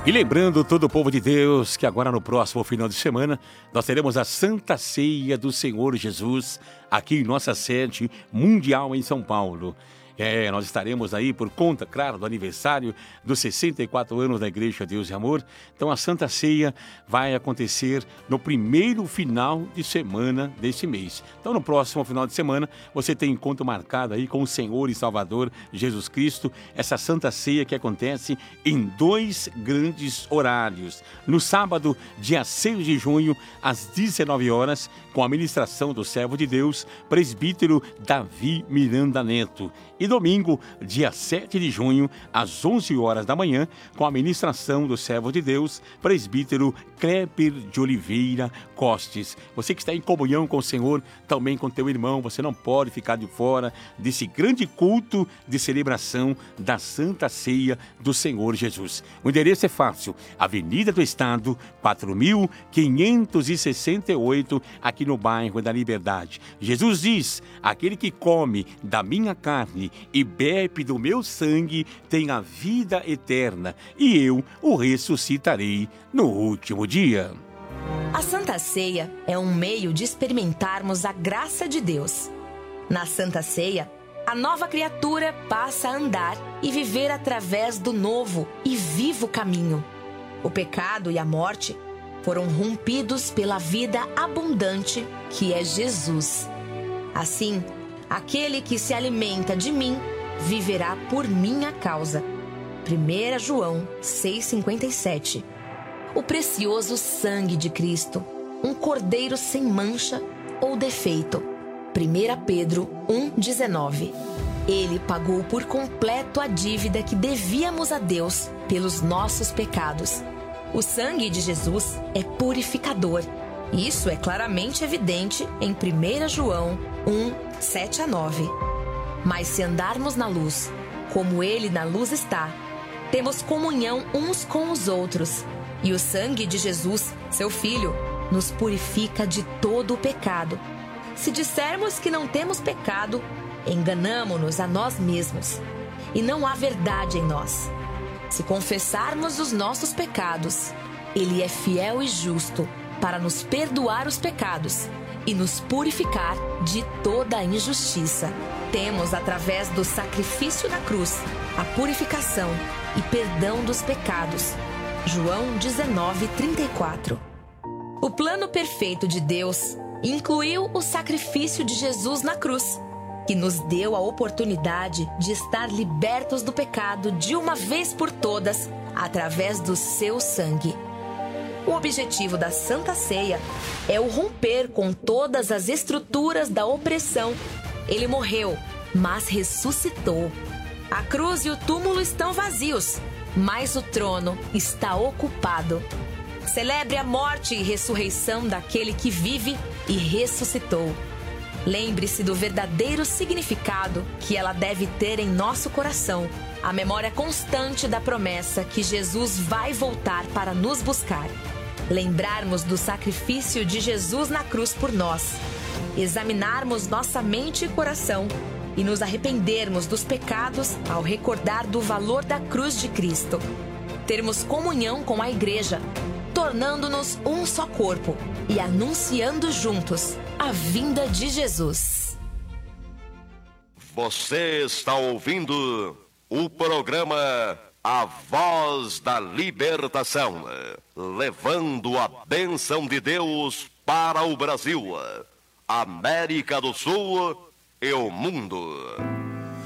E lembrando todo o povo de Deus que agora no próximo final de semana nós teremos a Santa Ceia do Senhor Jesus aqui em nossa sede mundial em São Paulo. Nós estaremos aí por conta, claro, do aniversário dos 64 anos da Igreja Deus e Amor. Então a Santa Ceia vai acontecer no primeiro final de semana deste mês. Então no próximo final de semana você tem encontro marcado aí com o Senhor e Salvador Jesus Cristo. Essa Santa Ceia que acontece em 2 grandes horários. No sábado, dia 6 de junho, às 19 horas, com a ministração do servo de Deus, presbítero Davi Miranda Neto. E domingo, dia 7 de junho, às 11 horas da manhã, com a ministração do servo de Deus, presbítero Kleber de Oliveira Costes. Você que está em comunhão com o Senhor, também com teu irmão, você não pode ficar de fora desse grande culto de celebração da Santa Ceia do Senhor Jesus. O endereço é fácil, Avenida do Estado, 4.568, aqui no bairro da Liberdade. Jesus diz, aquele que come da minha carne e bebe do meu sangue tem a vida eterna, e eu o ressuscitarei no último dia. A Santa Ceia é um meio de experimentarmos a graça de Deus. Na Santa Ceia, a nova criatura passa a andar e viver através do novo e vivo caminho. O pecado e a morte foram rompidos pela vida abundante que é Jesus. Assim, aquele que se alimenta de mim viverá por minha causa. 1 João 6,57. O precioso sangue de Cristo, um cordeiro sem mancha ou defeito. 1 Pedro 1,19. Ele pagou por completo a dívida que devíamos a Deus pelos nossos pecados. O sangue de Jesus é purificador. Isso é claramente evidente em 1 João 1:7-9. Mas se andarmos na luz, como Ele na luz está, temos comunhão uns com os outros. E o sangue de Jesus, seu Filho, nos purifica de todo o pecado. Se dissermos que não temos pecado, enganamo-nos a nós mesmos, e não há verdade em nós. Se confessarmos os nossos pecados, Ele é fiel e justo para nos perdoar os pecados e nos purificar de toda a injustiça. Temos, através do sacrifício da cruz, a purificação e perdão dos pecados. João 19:34. O plano perfeito de Deus incluiu o sacrifício de Jesus na cruz, que nos deu a oportunidade de estar libertos do pecado de uma vez por todas, através do seu sangue. O objetivo da Santa Ceia é o romper com todas as estruturas da opressão. Ele morreu, mas ressuscitou. A cruz e o túmulo estão vazios, mas o trono está ocupado. Celebre a morte e ressurreição daquele que vive e ressuscitou. Lembre-se do verdadeiro significado que ela deve ter em nosso coração, a memória constante da promessa que Jesus vai voltar para nos buscar. Lembrarmos do sacrifício de Jesus na cruz por nós, examinarmos nossa mente e coração e nos arrependermos dos pecados ao recordar do valor da cruz de Cristo. Termos comunhão com a Igreja, tornando-nos um só corpo e anunciando juntos a vinda de Jesus. Você está ouvindo o programa A Voz da Libertação, levando a bênção de Deus para o Brasil, América do Sul e o mundo.